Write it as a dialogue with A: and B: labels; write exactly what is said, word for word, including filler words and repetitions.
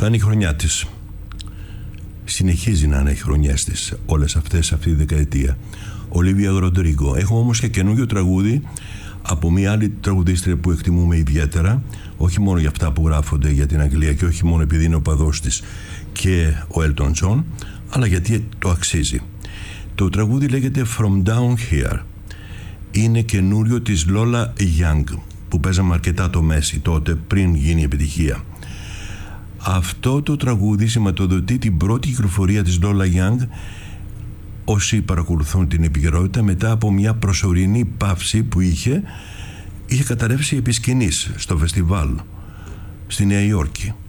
A: Θα είναι η χρονιά της. Συνεχίζει να είναι οι χρονιές της όλες αυτές, αυτή τη δεκαετία. Ολίβια Ροντρίγκο. Έχουμε όμως και καινούργιο τραγούδι από μια άλλη τραγουδίστρια που εκτιμούμε ιδιαίτερα, όχι μόνο για αυτά που γράφονται για την Αγγλία και όχι μόνο επειδή είναι ο παδός της και ο Έλτον Τζον, αλλά γιατί το αξίζει. Το τραγούδι λέγεται From Down Here. Είναι καινούριο της Lola Young, που παίζαμε αρκετά το Μέση τότε, πριν γίνει επιτυχία. Αυτό το τραγούδι σηματοδοτεί την πρώτη κυκλοφορία της Lola Young, όσοι παρακολουθούν την επικαιρότητα, μετά από μια προσωρινή παύση που είχε είχε καταρρεύσει επί σκηνής στο φεστιβάλ στη Νέα Υόρκη.